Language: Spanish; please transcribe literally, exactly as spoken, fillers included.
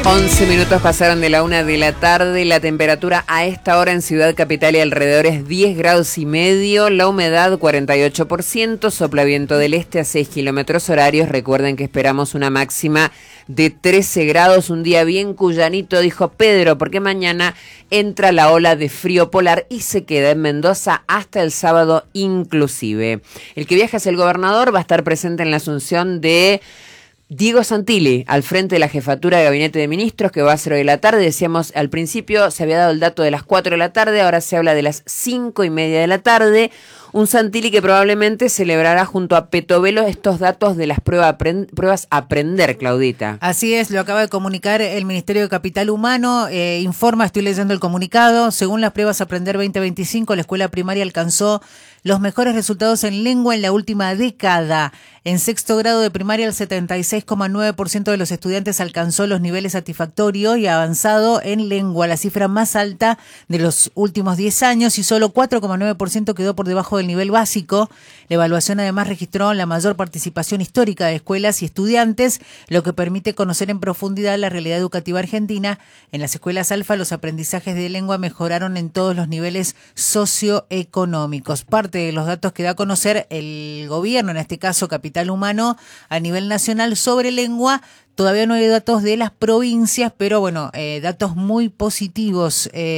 once minutos pasaron de la una de la tarde. La temperatura a esta hora en Ciudad Capital y alrededor es diez grados y medio. La humedad cuarenta y ocho por ciento. Sopla viento del este a seis kilómetros horarios. Recuerden que esperamos una máxima de trece grados. Un día bien cuyanito, dijo Pedro, porque mañana entra la ola de frío polar y se queda en Mendoza hasta el sábado inclusive. El que viaja es el gobernador. Va a estar presente en la asunción de Diego Santilli, al frente de la jefatura de Gabinete de Ministros, que va a ser hoy de la tarde. Decíamos al principio, se había dado el dato de las cuatro de la tarde, ahora se habla de las cinco y media de la tarde. Un Santilli que probablemente celebrará junto a Petovelo estos datos de las pruebas aprend- pruebas Aprender, Claudita. Así es, lo acaba de comunicar el Ministerio de Capital Humano. Eh, informa, estoy leyendo el comunicado, según las pruebas Aprender veinte veinticinco, la escuela primaria alcanzó los mejores resultados en lengua en la última década. En sexto grado de primaria, el setenta y seis coma nueve por ciento de los estudiantes alcanzó los niveles satisfactorios y avanzado en lengua, la cifra más alta de los últimos diez años, y solo cuatro coma nueve por ciento quedó por debajo del nivel básico. La evaluación además registró la mayor participación histórica de escuelas y estudiantes, lo que permite conocer en profundidad la realidad educativa argentina. En las escuelas alfa, los aprendizajes de lengua mejoraron en todos los niveles socioeconómicos. Parte de los datos que da a conocer el gobierno, en este caso Capital Humano, a nivel nacional sobre lengua. Todavía no hay datos de las provincias, pero bueno, eh, datos muy positivos. Eh,